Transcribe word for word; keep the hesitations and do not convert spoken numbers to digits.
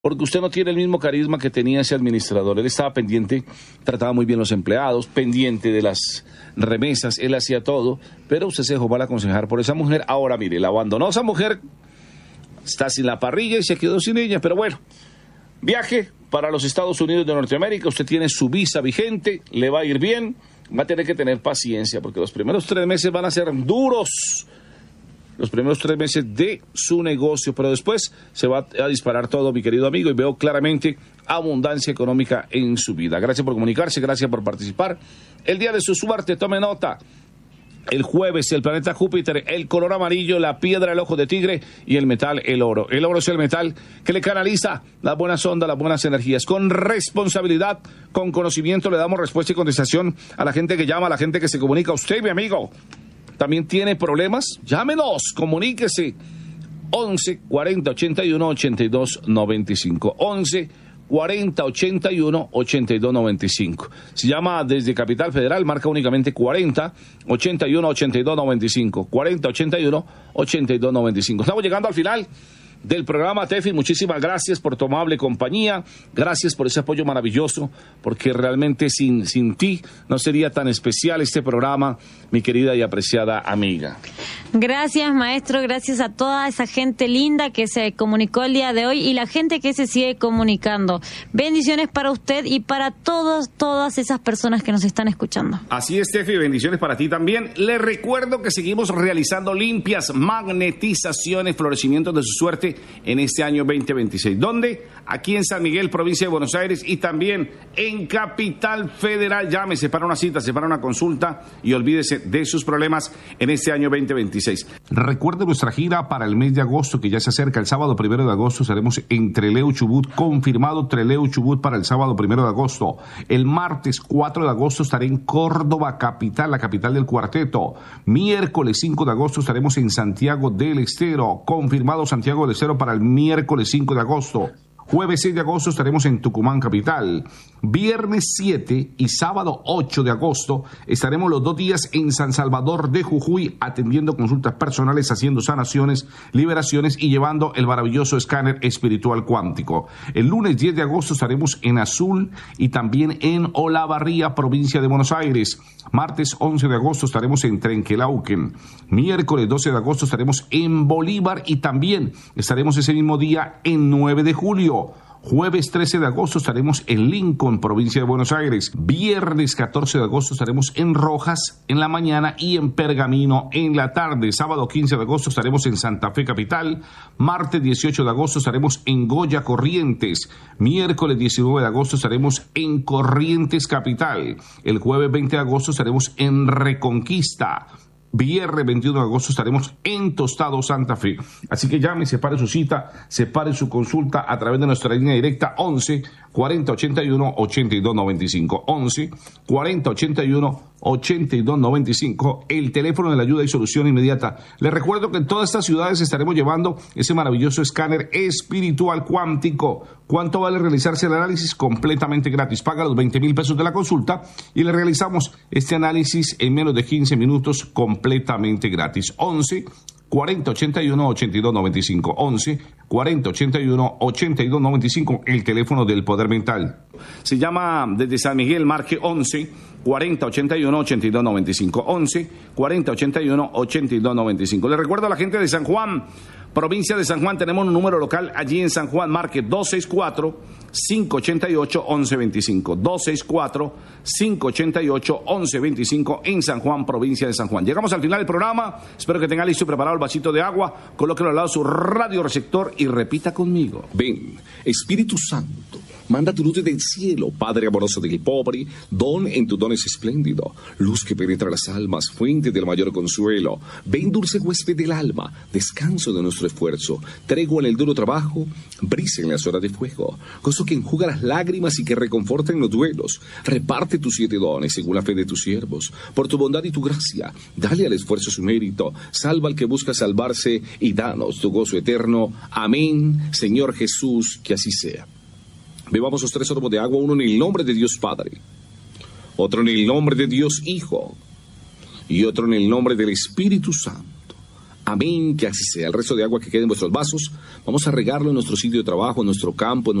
Porque usted no tiene el mismo carisma que tenía ese administrador. Él estaba pendiente, trataba muy bien los empleados, pendiente de las remesas, él hacía todo, pero usted se dejó mal aconsejar por esa mujer. Ahora, mire, la abandonó esa mujer, está sin la parrilla y se quedó sin ella, pero bueno, viaje para los Estados Unidos de Norteamérica, usted tiene su visa vigente, le va a ir bien, va a tener que tener paciencia, porque los primeros tres meses van a ser duros, los primeros tres meses de su negocio, pero después se va a disparar todo, mi querido amigo, y veo claramente abundancia económica en su vida. Gracias por comunicarse, gracias por participar. El día de su suerte, tome nota. El jueves, el planeta Júpiter, el color amarillo, la piedra, el ojo de tigre y el metal, el oro. El oro es el metal que le canaliza las buenas ondas, las buenas energías. Con responsabilidad, con conocimiento, le damos respuesta y contestación a la gente que llama, a la gente que se comunica. Usted, mi amigo, ¿también tiene problemas? Llámenos, comuníquese. once cuarenta ochenta y uno ochenta y dos noventa y cinco. once cuarenta ochenta y uno ochenta y dos noventa y cinco. Si llama desde Capital Federal, marca únicamente cuarenta ochenta y uno ochenta y dos noventa y cinco. cuarenta ochenta y uno ochenta y dos noventa y cinco. Estamos llegando al final del programa, Tefi. Muchísimas gracias por tu amable compañía, gracias por ese apoyo maravilloso, porque realmente sin, sin ti no sería tan especial este programa, mi querida y apreciada amiga. Gracias, maestro, gracias a toda esa gente linda que se comunicó el día de hoy y la gente que se sigue comunicando. Bendiciones para usted y para todos, todas esas personas que nos están escuchando. Así es, Tefi, bendiciones para ti también. Les recuerdo que seguimos realizando limpias, magnetizaciones, florecimientos de su suerte en este año veinte veintiséis. ¿Dónde? Aquí en San Miguel, provincia de Buenos Aires, y también en Capital Federal. Llámese para una cita, se para una consulta y olvídese de sus problemas en este año veinte veintiséis. Recuerde nuestra gira para el mes de agosto, que ya se acerca. El sábado primero de agosto estaremos en Trelew, Chubut, confirmado Trelew, Chubut para el sábado primero de agosto. El martes cuatro de agosto estaré en Córdoba, capital, la capital del cuarteto. Miércoles cinco de agosto estaremos en Santiago del Estero, confirmado Santiago del Estero para el miércoles cinco de agosto. Jueves seis de agosto estaremos en Tucumán capital. Viernes siete y sábado ocho de agosto estaremos los dos días en San Salvador de Jujuy atendiendo consultas personales, haciendo sanaciones, liberaciones y llevando el maravilloso escáner espiritual cuántico. El lunes diez de agosto estaremos en Azul y también en Olavarría, provincia de Buenos Aires. Martes once de agosto estaremos en Trenquelauquen. Miércoles doce de agosto estaremos en Bolívar y también estaremos ese mismo día en nueve de julio. Jueves trece de agosto estaremos en Lincoln, provincia de Buenos Aires. Viernes catorce de agosto estaremos en Rojas en la mañana y en Pergamino en la tarde. Sábado quince de agosto estaremos en Santa Fe capital. Martes dieciocho de agosto estaremos en Goya, Corrientes. Miércoles diecinueve de agosto estaremos en Corrientes capital. El jueves veinte de agosto estaremos en Reconquista. Viernes veintiuno de agosto estaremos en Tostado, Santa Fe. Así que llame, separe su cita, separe su consulta a través de nuestra línea directa once cuarenta ochenta y uno ochenta y dos noventa y cinco. once cuarenta ochenta y uno ochenta y dos noventa y cinco, el teléfono de la ayuda y solución inmediata. Les recuerdo que en todas estas ciudades estaremos llevando ese maravilloso escáner espiritual cuántico. ¿Cuánto vale realizarse el análisis? Completamente gratis. Paga los veinte mil pesos de la consulta y le realizamos este análisis en menos de quince minutos completamente gratis. once cuarenta ochenta y uno ochenta y dos noventa y cinco. once cuarenta ochenta y uno ochenta y dos noventa y cinco, el teléfono del poder mental. Se llama desde San Miguel, marque once cuarenta ochenta y uno ochenta y dos noventa y cinco. once cuarenta ochenta y uno ochenta y dos noventa y cinco. Le recuerdo a la gente de San Juan, provincia de San Juan, tenemos un número local allí en San Juan, marque dos seis cuatro cinco ocho ocho once veinticinco. dos seis cuatro cinco ocho ocho once veinticinco en San Juan, provincia de San Juan. Llegamos al final del programa. Espero que tenga listo y preparado el vasito de agua. Colóquelo al lado de su radioreceptor y repita conmigo. Ven, Espíritu Santo, manda tu luz desde el cielo, Padre amoroso del pobre, don en tu don es espléndido, luz que penetra las almas, fuente del mayor consuelo. Ven, dulce huésped del alma, descanso de nuestro esfuerzo, tregua en el duro trabajo, brisa en las horas de fuego, gozo que enjuga las lágrimas y que reconforta en los duelos. Reparte tus siete dones según la fe de tus siervos, por tu bondad y tu gracia, dale al esfuerzo su mérito, salva al que busca salvarse y danos tu gozo eterno. Amén, Señor Jesús, que así sea. Bebamos los tres sorbos de agua, uno en el nombre de Dios Padre, otro en el nombre de Dios Hijo y otro en el nombre del Espíritu Santo. Amén, que así sea. El resto de agua que quede en vuestros vasos, vamos a regarlo en nuestro sitio de trabajo, en nuestro campo, en